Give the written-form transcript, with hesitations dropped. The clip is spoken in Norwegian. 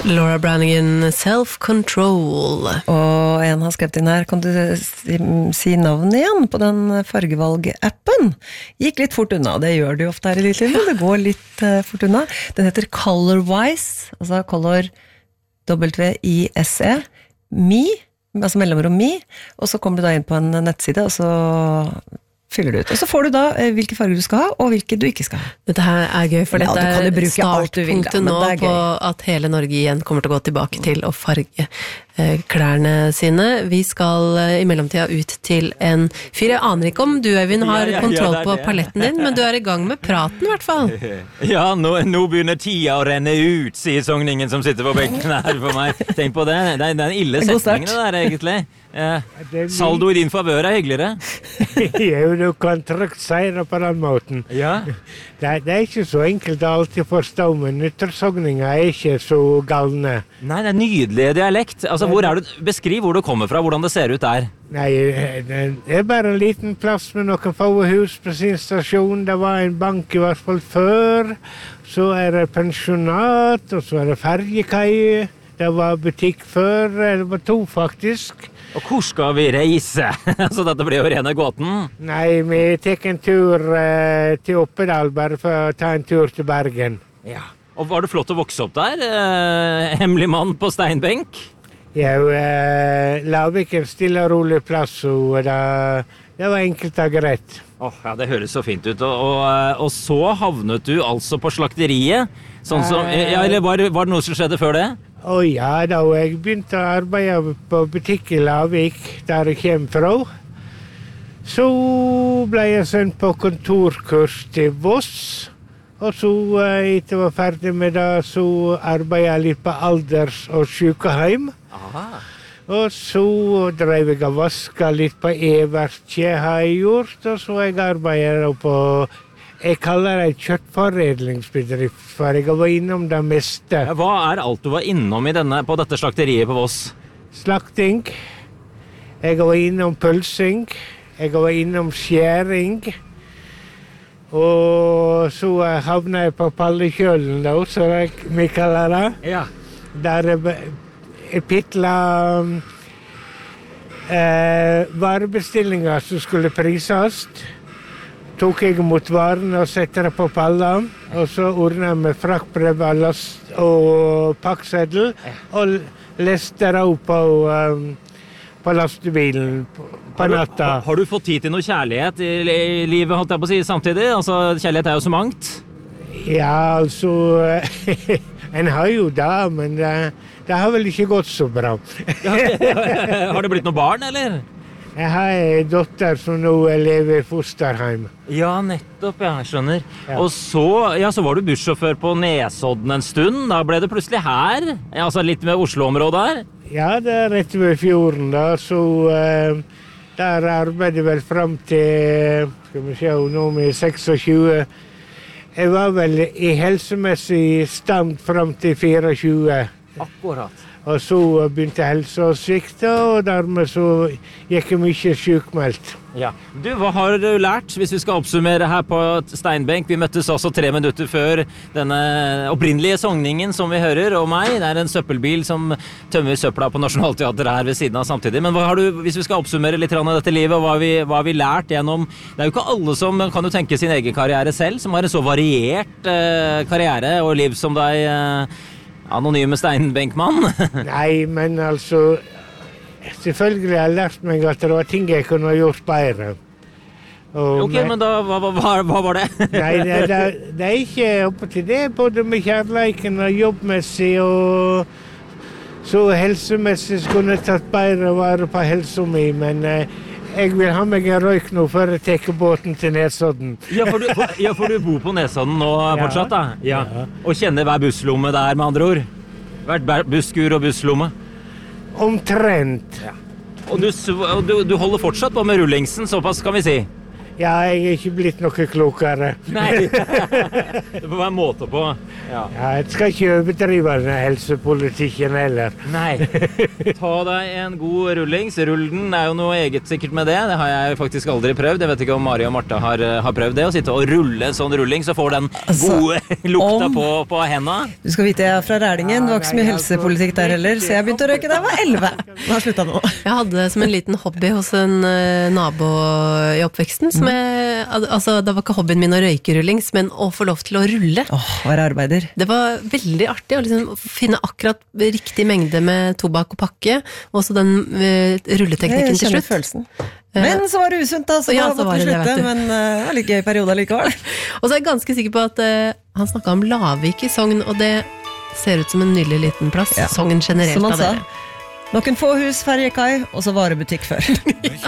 Laura Branigan, Self-Control. Og en har skrevet inn her, kan du si navnet igjen på den fargevalg-appen? Gikk litt fort unna, det gjør det jo ofte her i Lillelivet, det går litt fort unna. Den heter Colorwise, altså Color W-I-S-E, Me, altså mellomrom Me, og så kommer du da inn på en nettside, og så fyller du ut. Og så får du da hvilke farger du skal ha, og hvilke du ikke skal ha. Dette her er gøy, for dette er startpunktet nå på at hele Norge igjen kommer til å gå tilbake til å farge klærne sine. Vi skal i mellomtida ut til en fyr. Jeg aner ikke om du, Øyvind, har kontroll på paletten din, men du er i gang med praten i hvert fall. Ja, nå begynner tida å renne ut, sier sogningen som sitter på benken her for meg. Tenk på det, det er en ille setning det der egentlig. Saldo i din favør er hyggeligere. Jo, du kan trygt si det på den måten. Ja. Det er ikke så enkelt å alltid forstå, men nyttårssogninger er ikke så galne. Nei, det er nydelig dialekt. Altså, beskriv hvor du kommer fra, hvordan det ser ut der. Nei, det er bare en liten plass med noen få hus på sin stasjon. Det var en bank i hvert fall før. Så er det pensjonat, og så er det ferjekai. Det var butikk før, det var 2 faktisk. Og hvor skal vi reise? Så dette blir jo rene gåten. Nei, vi tek en tur til Oppedal, bare for å ta en tur til Bergen. Ja. Og var det flott å vokse opp der? Hemmelig mann på steinbenk? Ja, Lavik en stille og rolig plass, og det var enkelt og greit. Ja, det høres så fint ut. Og så havnet du altså på slakteriet? Sånn som, eller var det noe som skjedde før det? Ja, da jeg begynte å arbeide på butikk i Lavik, der jeg kommer fra. Så ble jeg sendt på kontorkurs til Voss. Og så, etter jeg var ferdig med det, så arbeidet jeg litt på alders- og sykehjem. Aha. Og så drev jeg og vasket litt på Evertje, har jeg gjort. Og så jeg arbeidet på, jeg kaller det kjøttforedlingsbedrift, for jeg var innom det meste. Hva er alt du var innom på dette slakteriet på Voss? Slakting. Jeg var innom pølsing. Jeg var innom skjæring. Og så havnet jeg på pallekjølen da, så vi kaller det. Ja. Der jeg pittla varebestillinger som skulle prises. Tok jeg mot varene og sette det på pallen, og så ordnet jeg med fraktbrev og pakkseddel, og leste det opp på lastebilen på natta. Har du fått tid til noe kjærlighet i livet, holdt jeg på å si, samtidig? Altså, kjærlighet er jo så mangt. Ja, altså, en har jo det, men det har vel ikke gått så bra. Har det blitt noen barn, eller? Jeg har en dotter som nå lever i fosterheim. Ja, nettopp, jeg skjønner. Ja. Og så var du bussjåfør på Nesodden en stund. Da ble det plutselig her, altså litt med Oslo-området her. Ja, det er rett ved fjorden da, så der arbeidet jeg vel frem til, skal vi se, nå med 26. Jeg var vel i helsemessig stand frem til 24. Akkurat. Og så begynte helsa å svikte, og dermed så gikk jeg mye sykmeldt. Ja. Du, hva har du lært, hvis vi skal oppsummere her på Steinbenk? Vi møttes altså 3 minutter før denne opprinnelige sogningen som vi hører, og meg. Det er en søppelbil som tømmer søpla på Nationaltheatret her ved siden av samtidig. Men hva har du, hvis vi skal oppsummere litt av dette livet, hva har vi lært gjennom? Det er jo ikke alle som kan jo tenke sin egen karriere selv, som har en så variert karriere og liv som deg, anonyme steinbenkmann. Nei, men altså, selvfølgelig har jeg lært meg at det var ting jeg kunne ha gjort bedre. Ok, men da, hva var det? Nei, det er ikke oppe til det, både med kjærleiken og jobbmessig, og så helsemessig skulle jeg tatt bedre vare på helsa mi, men jeg vil ha meg en røyk nå før jeg teker båten til Nesodden. Ja, for du bor på Nesodden nå fortsatt da? Ja. Og kjenner hver busslomme der, med andre ord? Hvert busskur og busslomme? Omtrent. Ja. Og du holder fortsatt på med rullingsen, såpass kan vi si? Ja, jeg ikke blitt noe klokere. Nei, det får være måte på. Ja, jeg skal ikke overdrive den helsepolitikken heller. Nei, ta deg en god rullings. Rullen jo noe eget sikkert med det. Det har jeg faktisk aldri prøvd. Jeg vet ikke om Mari og Martha har prøvd det, å sitte og rulle en sånn rulling, så får den gode lukta på hendene. Du skal vite, jeg fra Rælingen, det var ikke så mye helsepolitikk der heller, så jeg begynte å røyke da jeg var 11. Nå har jeg sluttet nå. Jeg hadde som en liten hobby hos en nabo i oppveksten, altså det var ikke hobbyen min å røyke rullings, men å få lov til å rulle. Være arbeider. Det var veldig artig å liksom finne akkurat riktig mengde med tobakk og pakke, og så den rulleteknikken til slutt. Jeg kjenner følelsen. Men så var det usunt da, så da måtte vi slutte, men det var litt gøy periode likevel. Og så jeg ganske sikker på at han snakket om Lavik i Sogn, og det ser ut som en nydelig liten plass. Sogn generelt som han av sa. Noen få hus, ferjekai, og så varebutikk før.